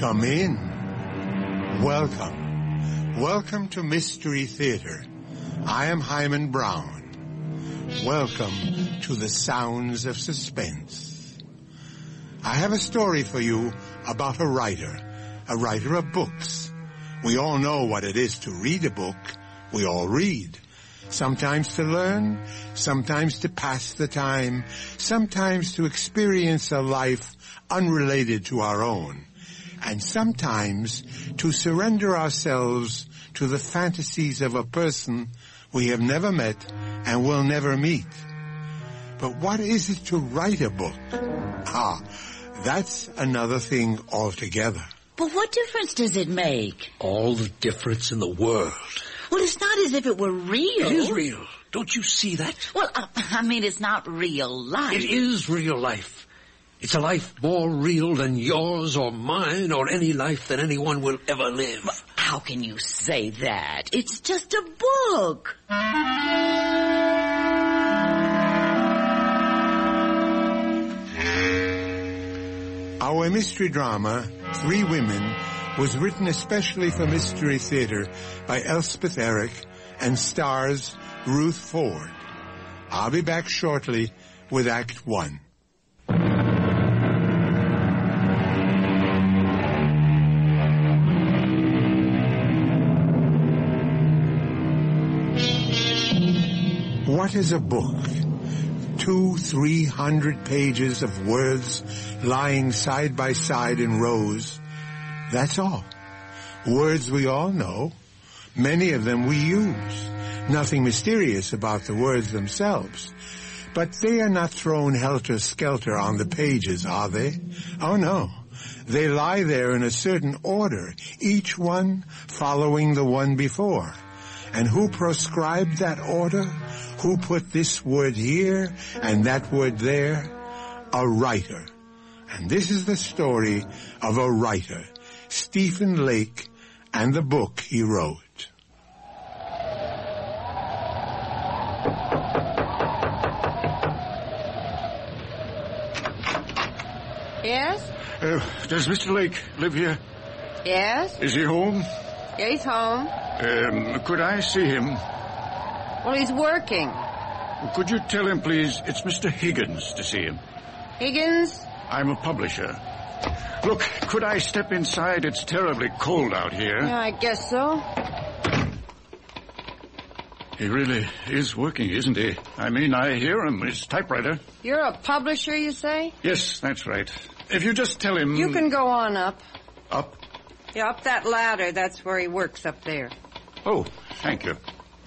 Come in. Welcome. Welcome to Mystery Theater. I am Hyman Brown. Welcome to the sounds of suspense. I have a story for you about a writer of books. We all know what it is to read a book. We all read. Sometimes to learn, sometimes to pass the time, sometimes to experience a life unrelated to our own, and sometimes to surrender ourselves to the fantasies of a person we have never met and will never meet. But what is it to write a book? That's another thing altogether. But what difference does it make? All the difference in the world. Well, it's not as if it were real. It is real. Don't you see that? Well, it's not real life. It is real life. It's a life more real than yours or mine or any life that anyone will ever live. But how can you say that? It's just a book. Our mystery drama, Three Women, was written especially for Mystery Theater by Elspeth Eric and stars Ruth Ford. I'll be back shortly with Act 1. What is a book? 200-300 pages of words lying side by side in rows. That's all. Words we all know. Many of them we use. Nothing mysterious about the words themselves. But they are not thrown helter-skelter on the pages, are they? Oh, no. They lie there in a certain order, each one following the one before. And who prescribed that order? Who put this word here and that word there? A writer. And this is the story of a writer, Stephen Lake, and the book he wrote. Yes? Does Mr. Lake live here? Yes? Is he home? Yeah, he's home. Could I see him? Well, he's working. Could you tell him, please, it's Mr. Higgins to see him? Higgins? I'm a publisher. Look, could I step inside? It's terribly cold out here. Yeah, I guess so. He really is working, isn't he? I mean, I hear him, his typewriter. You're a publisher, you say? Yes, that's right. If you just tell him... You can go on up. Up? Yeah, up that ladder. That's where he works, up there. Oh, thank you.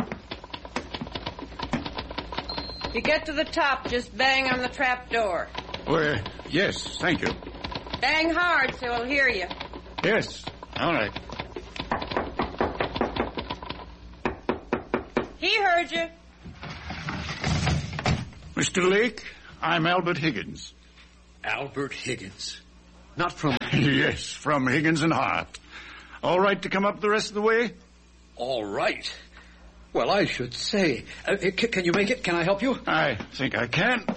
You get to the top, just bang on the trap door. Well, yes, thank you. Bang hard so he'll hear you. Yes, all right. He heard you. Mr. Lake, I'm Albert Higgins. Albert Higgins. Not from... Yes, from Higgins and Hart. All right to come up the rest of the way? All right. Well, I should say. Can you make it? Can I help you? I think I can.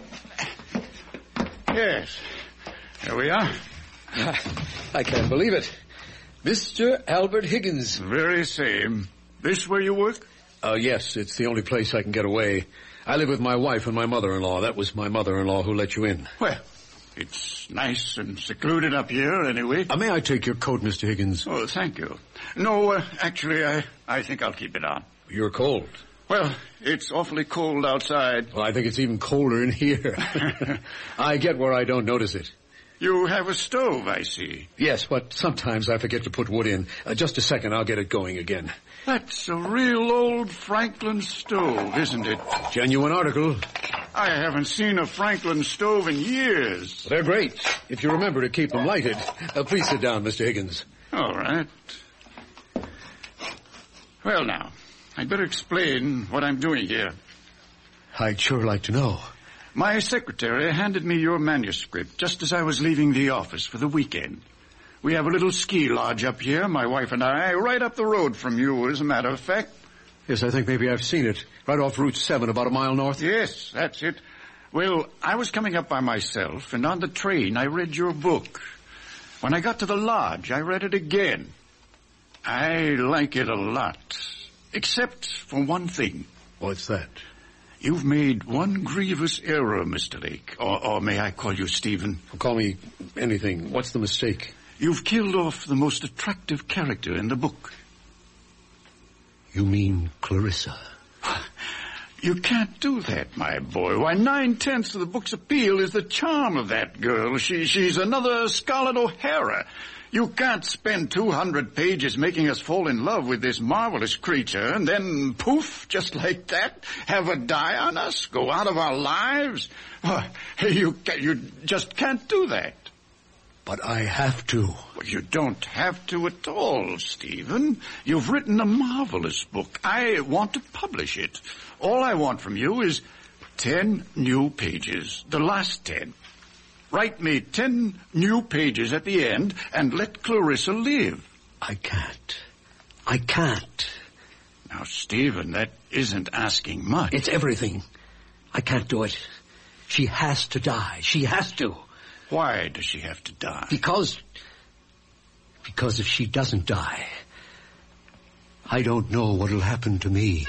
Yes. Here we are. I can't believe it. Mr. Albert Higgins. Very same. This where you work? Yes, it's the only place I can get away. I live with my wife and my mother-in-law. That was my mother-in-law who let you in. Well, it's nice and secluded up here, anyway. May I take your coat, Mr. Higgins? Oh, thank you. No, actually, I think I'll keep it on. You're cold. Well, it's awfully cold outside. Well, I think it's even colder in here. I get where I don't notice it. You have a stove, I see. Yes, but sometimes I forget to put wood in. Just a second, I'll get it going again. That's a real old Franklin stove, isn't it? Genuine article. I haven't seen a Franklin stove in years. They're great, if you remember to keep them lighted. Please sit down, Mr. Higgins. All right. Well, now, I'd better explain what I'm doing here. I'd sure like to know. My secretary handed me your manuscript just as I was leaving the office for the weekend. We have a little ski lodge up here, my wife and I, right up the road from you, as a matter of fact. Yes, I think maybe I've seen it. Right off Route 7, about a mile north. Yes, that's it. Well, I was coming up by myself, and on the train I read your book. When I got to the lodge, I read it again. I like it a lot, except for one thing. What's that? You've made one grievous error, Mr. Lake. Or may I call you Stephen? Call me anything. What's the mistake? You've killed off the most attractive character in the book. You mean Clarissa? You can't do that, my boy. Why, 9/10 of the book's appeal is the charm of that girl. She's another Scarlett O'Hara. You can't spend 200 pages making us fall in love with this marvelous creature and then, poof, just like that, have her die on us, go out of our lives. You just can't do that. But I have to. Well, you don't have to at all, Stephen. You've written a marvelous book. I want to publish it. All I want from you is 10 new pages, the last 10. Write me 10 new pages at the end and let Clarissa live. I can't. Now, Stephen, that isn't asking much. It's everything. I can't do it. She has to die. She has to. Why does she have to die? Because if she doesn't die, I don't know what'll happen to me.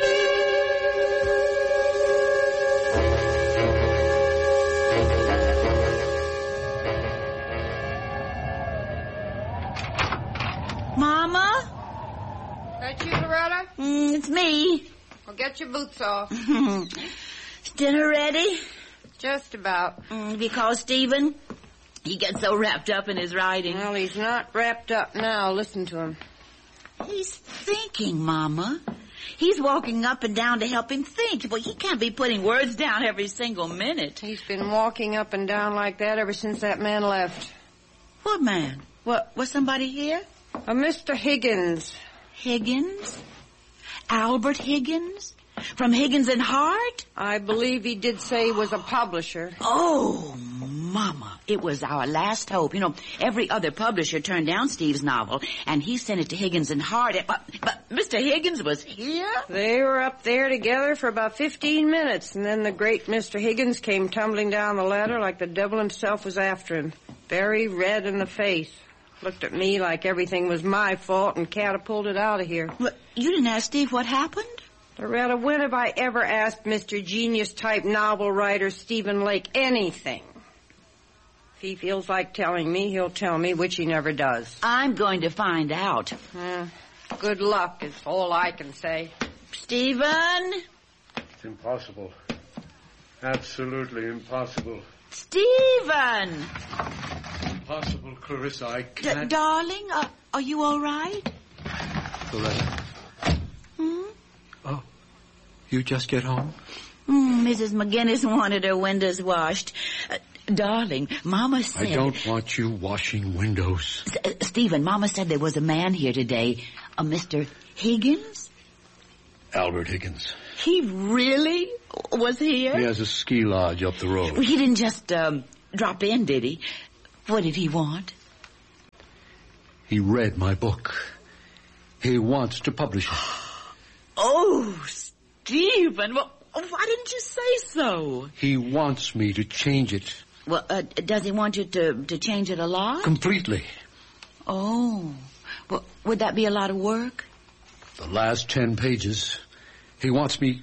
Mama? That you, Loretta? It's me. Well, get your boots off. Is dinner ready? Just about. Because Stephen, he gets so wrapped up in his writing. Well, he's not wrapped up now. Listen to him. He's thinking, Mama. He's walking up and down to help him think. Well, he can't be putting words down every single minute. He's been walking up and down like that ever since that man left. What man? Was somebody here? A Mr. Higgins. Higgins? Albert Higgins? From Higgins and Hart? I believe he did say he was a publisher. Oh, Mama, it was our last hope. You know, every other publisher turned down Steve's novel, and he sent it to Higgins and Hart. But Mr. Higgins was here? They were up there together for about 15 minutes, and then the great Mr. Higgins came tumbling down the ladder like the devil himself was after him, very red in the face. Looked at me like everything was my fault and catapulted out of here. Well, you didn't ask Steve what happened? Loretta, when have I ever asked Mr. Genius-type novel writer Stephen Lake anything? If he feels like telling me, he'll tell me, which he never does. I'm going to find out. Good luck is all I can say. Stephen? It's impossible. Absolutely impossible. Stephen! Impossible, Clarissa. I can't... Darling, are you all right? Loretta? Oh, you just get home? Mrs. McGinnis wanted her windows washed. Darling, Mama said... I don't want you washing windows. Stephen, Mama said there was a man here today, a Mr. Higgins? Albert Higgins. He really was here? He has a ski lodge up the road. He didn't just drop in, did he? What did he want? He read my book. He wants to publish it. Oh, Stephen, well, why didn't you say so? He wants me to change it. Well, does he want you to change it a lot? Completely. Oh, well, would that be a lot of work? The last 10 pages. He wants me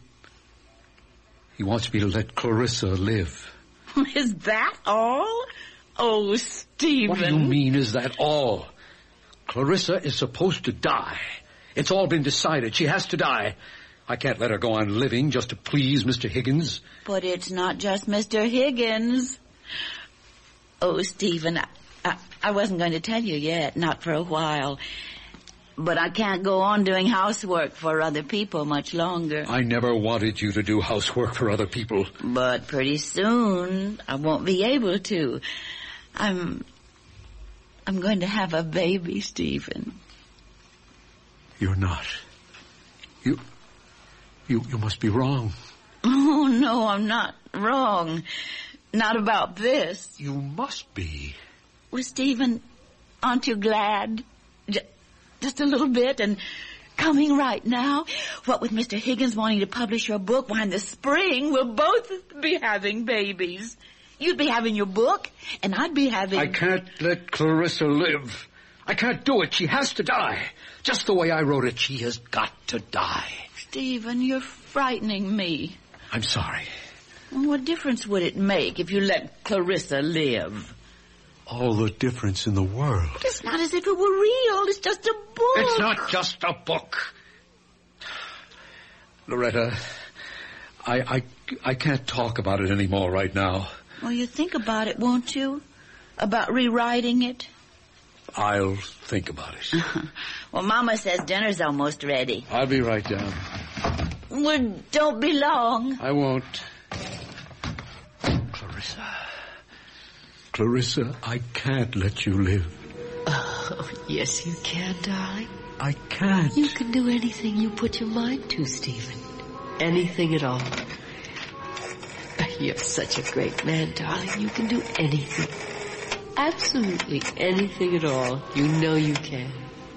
to let Clarissa live. Is that all? Oh, Stephen. What do you mean, is that all? Clarissa is supposed to die. It's all been decided. She has to die. I can't let her go on living just to please Mr. Higgins. But it's not just Mr. Higgins. Oh, Stephen, I wasn't going to tell you yet, not for a while. But I can't go on doing housework for other people much longer. I never wanted you to do housework for other people. But pretty soon, I won't be able to. I'm going to have a baby, Stephen. You're not. You must be wrong. Oh, no, I'm not wrong. Not about this. You must be. Well, Stephen, aren't you glad? Just a little bit, and coming right now. What with Mr. Higgins wanting to publish your book, why in the spring we'll both be having babies. You'd be having your book, and I'd be having... I can't let Clarissa live. I can't do it. She has to die. Just the way I wrote it, she has got to die. Stephen, you're frightening me. I'm sorry. What difference would it make if you let Clarissa live? All the difference in the world. But it's not as if it were real. It's just a book. It's not just a book. Loretta, I can't talk about it anymore right now. Well, you think about it, won't you? About rewriting it? I'll think about it. Well, Mama says dinner's almost ready. I'll be right down. Well, don't be long. I won't. Clarissa, I can't let you live. Oh, yes, you can, darling. I can't. You can do anything you put your mind to, Stephen. Anything at all. You're such a great man, darling. You can do anything. Absolutely anything at all. You know you can.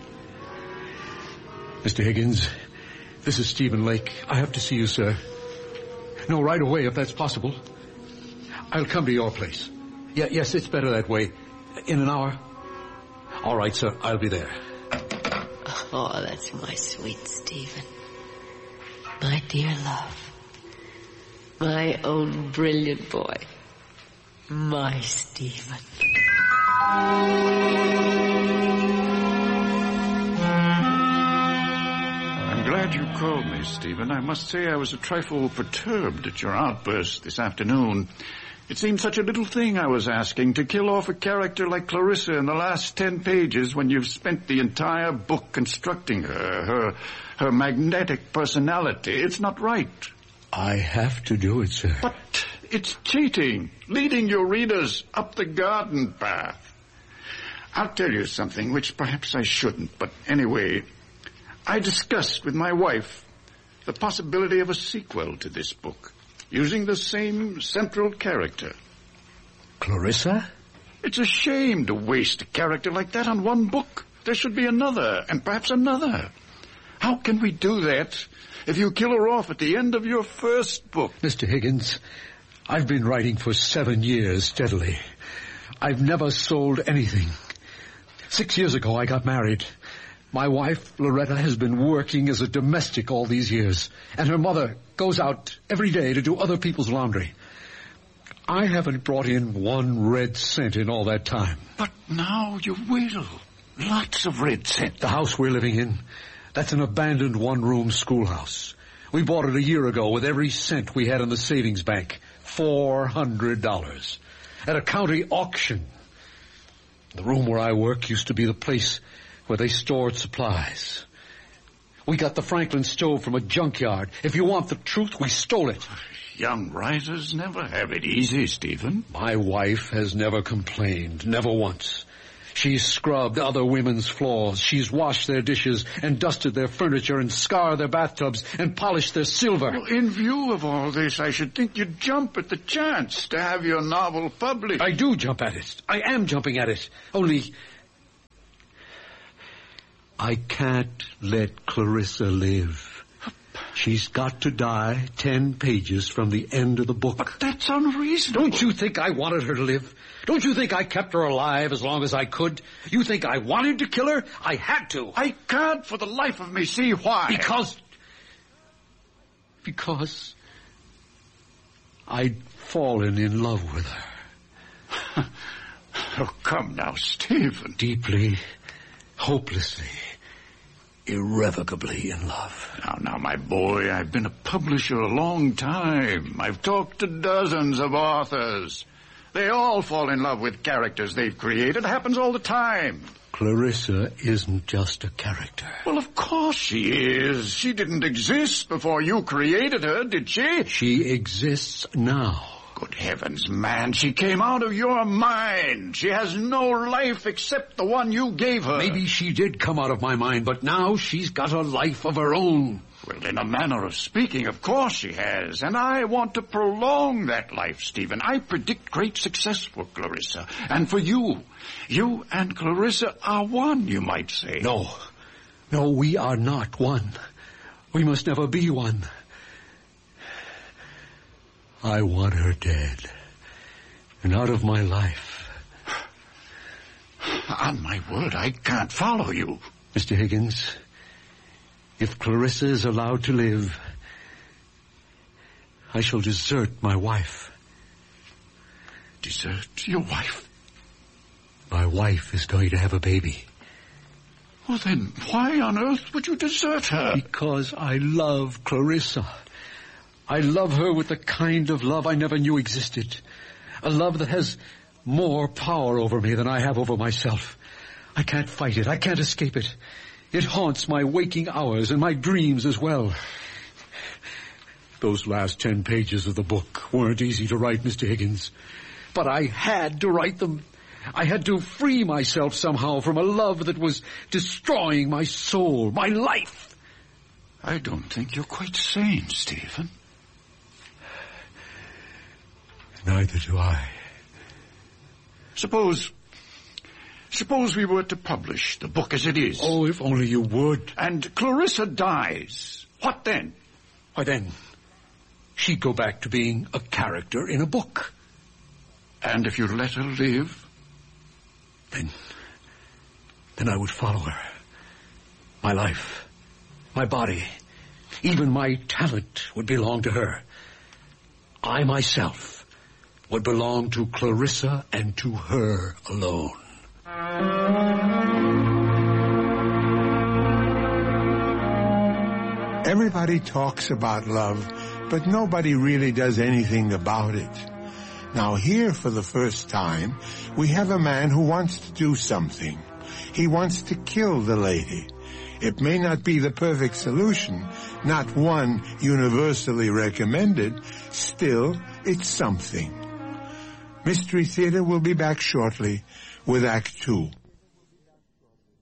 Mr. Higgins, this is Stephen Lake. I have to see you, sir. No, right away, if that's possible. I'll come to your place. Yes, it's better that way. In an hour? All right, sir. I'll be there. Oh, that's my sweet Stephen. My dear love. My own brilliant boy. My Stephen. I'm glad you called me, Stephen. I must say I was a trifle perturbed at your outburst this afternoon. It seemed such a little thing I was asking, to kill off a character like Clarissa in the last 10 pages when you've spent the entire book constructing her magnetic personality. It's not right. I have to do it, sir. But it's cheating, leading your readers up the garden path. I'll tell you something which perhaps I shouldn't, but anyway, I discussed with my wife the possibility of a sequel to this book, using the same central character. Clarissa? It's a shame to waste a character like that on one book. There should be another, and perhaps another. How can we do that if you kill her off at the end of your first book? Mr. Higgins, I've been writing for 7 years steadily. I've never sold anything. 6 years ago, I got married. My wife, Loretta, has been working as a domestic all these years, and her mother goes out every day to do other people's laundry. I haven't brought in 1 red cent in all that time. But now you will. Lots of red cent. The house we're living in, that's an abandoned 1-room schoolhouse. We bought it a year ago with every cent we had in the savings bank. $400. At a county auction. The room where I work used to be the place where they stored supplies. We got the Franklin stove from a junkyard. If you want the truth, we stole it. Young risers never have it easy, Stephen. My wife has never complained, never once. She's scrubbed other women's floors. She's washed their dishes and dusted their furniture and scoured their bathtubs and polished their silver. Well, in view of all this, I should think you'd jump at the chance to have your novel published. I do jump at it. I am jumping at it. Only I can't let Clarissa live. She's got to die 10 pages from the end of the book. But that's unreasonable. Don't you think I wanted her to live? Don't you think I kept her alive as long as I could? You think I wanted to kill her? I had to. I can't for the life of me see why. Because I'd fallen in love with her. Oh, come now, Stephen. Deeply, hopelessly, irrevocably in love. Now, my boy, I've been a publisher a long time. I've talked to dozens of authors. They all fall in love with characters they've created. It happens all the time. Clarissa isn't just a character. Well, of course she is. She didn't exist before you created her, did she? She exists now. Good heavens, man, she came out of your mind. She has no life except the one you gave her. Maybe she did come out of my mind, but now she's got a life of her own. Well, in a manner of speaking, of course she has. And I want to prolong that life, Stephen. I predict great success for Clarissa. And for you. You and Clarissa are one, you might say. No, we are not one. We must never be one. I want her dead. and out of my life. On my word, I can't follow you. Mr. Higgins, if Clarissa is allowed to live, I shall desert my wife. Desert your wife? My wife is going to have a baby. Well, then why on earth would you desert her? Because I love Clarissa. I love her with the kind of love I never knew existed. A love that has more power over me than I have over myself. I can't fight it. I can't escape it. It haunts my waking hours and my dreams as well. Those last 10 pages of the book weren't easy to write, Mr. Higgins. But I had to write them. I had to free myself somehow from a love that was destroying my soul, my life. I don't think you're quite sane, Stephen. Neither do I. Suppose we were to publish the book as it is. Oh, if only you would. And Clarissa dies. What then? Why then, she'd go back to being a character in a book. And if you let her live? Then I would follow her. My life, my body, even my talent would belong to her. I myself would belong to Clarissa and to her alone. Everybody talks about love, but nobody really does anything about it. Now here, for the first time, we have a man who wants to do something. He wants to kill the lady. It may not be the perfect solution, not one universally recommended. Still, it's something. Mystery Theater will be back shortly with Act 2.